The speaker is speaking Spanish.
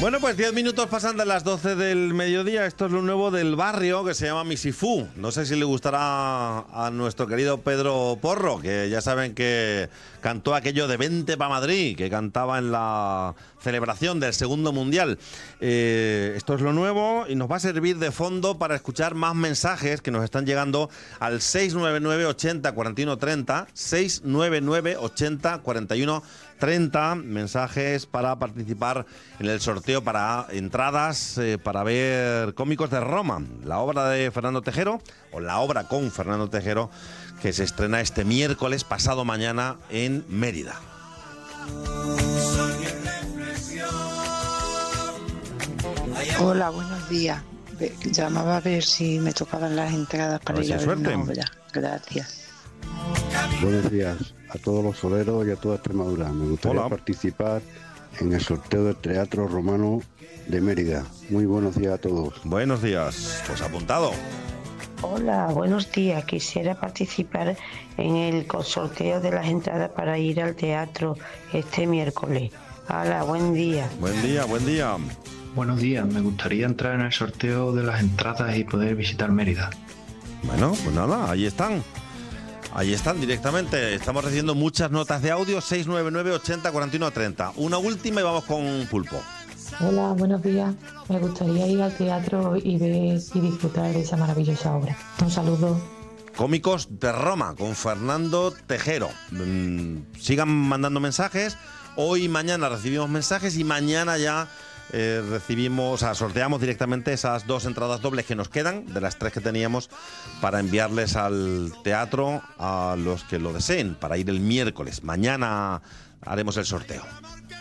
Bueno, pues 10 minutos pasan de las 12 del mediodía. Esto es lo nuevo del barrio que se llama Misifú. No sé si le gustará a nuestro querido Pedro Porro, que ya saben que cantó aquello de Vente pa' Madrid, que cantaba en la celebración del segundo mundial. Esto es lo nuevo y nos va a servir de fondo para escuchar más mensajes que nos están llegando al 699 80 41 30, 699 80 41 30, mensajes para participar en el sorteo para entradas para ver Cómicos de Roma, la obra de Fernando Tejero, o la obra con Fernando Tejero, que se estrena este miércoles, pasado mañana, en Mérida. Hola, buenos días. Llamaba a ver si me tocaban las entradas para ir a ver una obra. Gracias. Buenos días a todos los soleros y a toda Extremadura. Me gustaría participar en el sorteo del Teatro Romano de Mérida. Muy buenos días a todos. Buenos días. Pues apuntado. Hola, buenos días. Quisiera participar en el sorteo de las entradas para ir al teatro este miércoles. Hola, buen día. Buen día, buen día. Buenos días. Me gustaría entrar en el sorteo de las entradas y poder visitar Mérida. Bueno, pues nada, ahí están. Ahí están directamente. Estamos recibiendo muchas notas de audio. 699 80 41 30. Una última y vamos con Pulpo. Hola, buenos días. Me gustaría ir al teatro y ver y disfrutar de esa maravillosa obra. Un saludo. Cómicos de Roma con Fernando Tejero. Sigan mandando mensajes. Hoy y mañana recibimos mensajes y mañana ya sorteamos directamente esas 2 entradas dobles que nos quedan, de las 3 que teníamos, para enviarles al teatro a los que lo deseen, para ir el miércoles. Mañana haremos el sorteo.